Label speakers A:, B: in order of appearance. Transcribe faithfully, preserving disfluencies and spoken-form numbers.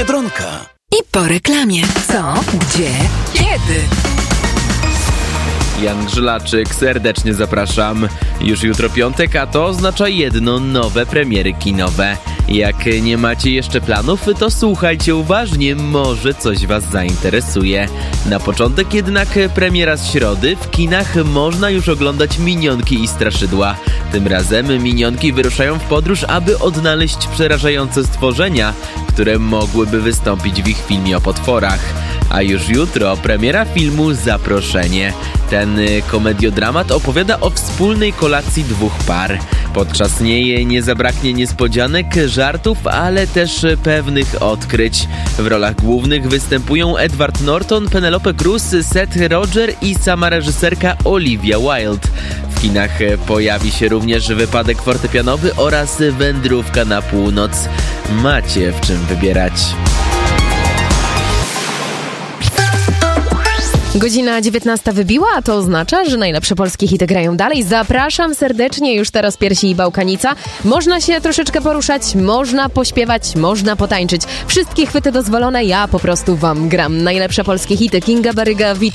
A: Biedronka.
B: I po reklamie. Co? Gdzie? Kiedy?
C: Jan Grzylaczyk, serdecznie zapraszam. Już jutro piątek, a to oznacza jedno: nowe premiery kinowe. Jak nie macie jeszcze planów, to słuchajcie uważnie, może coś was zainteresuje. Na początek jednak premiera z środy. W kinach można już oglądać Minionki i Straszydła. Tym razem Minionki wyruszają w podróż, aby odnaleźć przerażające stworzenia, które mogłyby wystąpić w ich filmie o potworach. A już jutro premiera filmu Zaproszenie. Ten komediodramat opowiada o wspólnej kolacji dwóch par. Podczas niej nie zabraknie niespodzianek, żartów, ale też pewnych odkryć. W rolach głównych występują Edward Norton, Penelope Cruz, Seth Rogen i sama reżyserka Olivia Wilde. W kinach pojawi się również Wypadek fortepianowy oraz Wędrówka na północ. Macie w czym wybierać.
D: Godzina dziewiętnasta wybiła, a to oznacza, że najlepsze polskie hity grają dalej. Zapraszam serdecznie, już teraz Piersi i Bałkanica. Można się troszeczkę poruszać, można pośpiewać, można potańczyć. Wszystkie chwyty dozwolone, ja po prostu wam gram. Najlepsze polskie hity. Kinga Baryga, witam.